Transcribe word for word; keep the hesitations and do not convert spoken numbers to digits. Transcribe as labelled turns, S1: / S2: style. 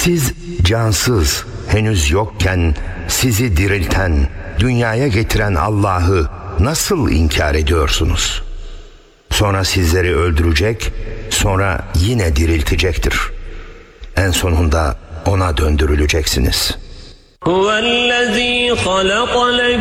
S1: Siz cansız, henüz yokken sizi dirilten, dünyaya getiren Allah'ı nasıl inkar ediyorsunuz? Sonra sizleri öldürecek, sonra yine diriltecektir. En sonunda ona döndürüleceksiniz.